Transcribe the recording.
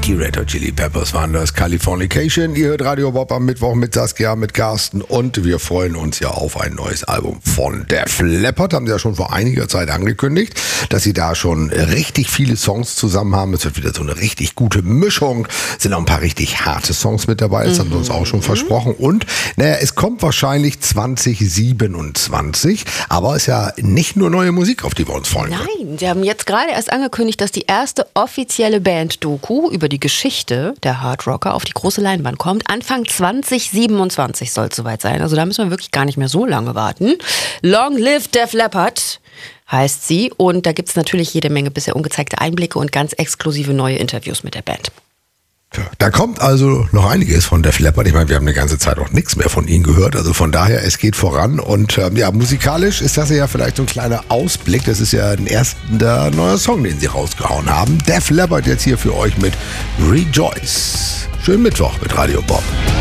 Die Red Hot Chili Peppers waren das, Californication. Ihr hört Radio Bob am Mittwoch mit Saskia, mit Carsten und wir freuen uns ja auf ein neues Album von Def Leppard. Haben sie ja schon vor einiger Zeit angekündigt, dass sie da schon richtig viele Songs zusammen haben. Es wird wieder so eine richtig gute Mischung. Es sind auch ein paar richtig harte Songs mit dabei, das haben sie uns auch schon versprochen. Und es kommt wahrscheinlich 2027, aber es ist ja nicht nur neue Musik, auf die wir uns freuen können. Nein, sie haben jetzt gerade erst angekündigt, dass die erste offizielle Band-Doku über die Geschichte der Hardrocker auf die große Leinwand kommt. Anfang 2027 soll es soweit sein. Also da müssen wir wirklich gar nicht mehr so lange warten. Long Live Def Leppard heißt sie. Und da gibt es natürlich jede Menge bisher ungezeigte Einblicke und ganz exklusive neue Interviews mit der Band. Ja, da kommt also noch einiges von Def Leppard. Ich meine, wir haben eine ganze Zeit auch nichts mehr von ihnen gehört. Also von daher, es geht voran. Und musikalisch ist das ja vielleicht so ein kleiner Ausblick. Das ist ja der neue Song, den sie rausgehauen haben. Def Leppard jetzt hier für euch mit Rejoice. Schönen Mittwoch mit Radio Bob.